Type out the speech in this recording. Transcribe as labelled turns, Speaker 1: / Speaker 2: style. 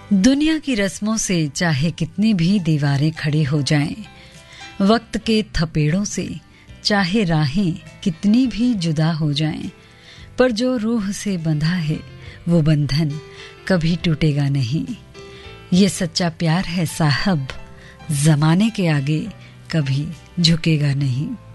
Speaker 1: दुनिया की रस्मों से चाहे कितनी भी दीवारें खड़ी हो जाएं, वक्त के थपेड़ों से चाहे राहें कितनी भी जुदा हो जाएं, पर जो रूह से बंधा है वो बंधन कभी टूटेगा नहीं। ये सच्चा प्यार है साहब, जमाने के आगे कभी झुकेगा नहीं।